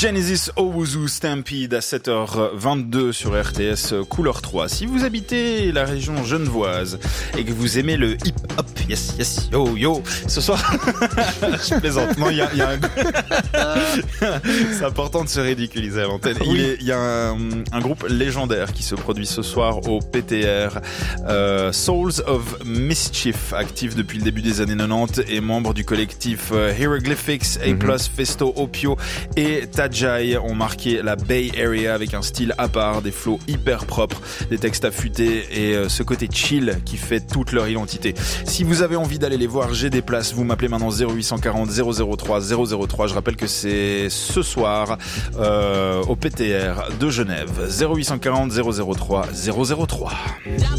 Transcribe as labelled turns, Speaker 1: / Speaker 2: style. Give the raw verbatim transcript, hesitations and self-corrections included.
Speaker 1: Genesis Owuzu Stampede à sept heures vingt-deux sur R T S Couleur trois. Si vous habitez la région genevoise et que vous aimez le hip-hop, yes, yes, yo, yo, ce soir, je plaisante, non, il y a, y a un... c'est important de se ridiculiser à l'antenne. Il
Speaker 2: Oui.
Speaker 1: est- il y a un, un groupe légendaire qui se produit ce soir au P T R, euh, Souls of Mischief, actif depuis le début des années quatre-vingt-dix et membre du collectif euh, Hieroglyphics, A+,
Speaker 2: Mhm.
Speaker 1: Festo, Opio et Tajai ont marqué la Bay Area avec un style à part, des flows hyper propres, des textes affûtés et euh, ce côté chill qui fait toute leur identité. Si vous avez envie d'aller les voir, j'ai des places, vous m'appelez maintenant zéro huit cent quarante zéro zéro trois zéro zéro trois. Je rappelle que c'est ce soir euh, au P T R de Genève. zéro huit cent quarante zéro zéro trois zéro zéro trois.